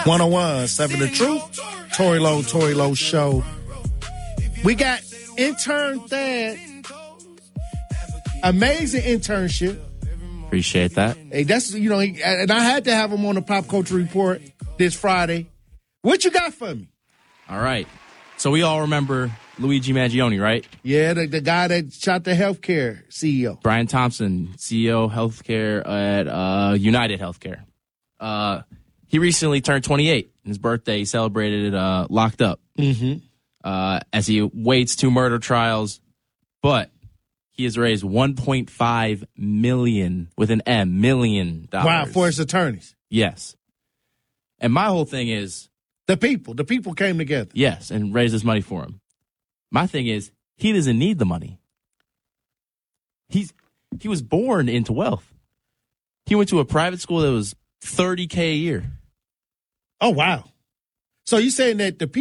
101.7 The Truth. Tory Lowe Show. We got intern Thad. Amazing internship. Appreciate that. Hey, that's, and I had to have him on the Pop Culture Report this Friday. What you got for me? All right. So we all remember Luigi Mangione, right? Yeah, the guy that shot the healthcare CEO. Brian Thompson, CEO healthcare at United Healthcare. He recently turned 28. His birthday, he celebrated it locked up. As he waits 2 murder trials. But he has raised $1.5 million, with an M, million dollars. Wow, for his attorneys. Yes. And my whole thing is... The people came together. Yes, and raised this money for him. My thing is, he doesn't need the money. He was born into wealth. He went to a private school that was $30K a year. Oh, wow. So you're saying that the people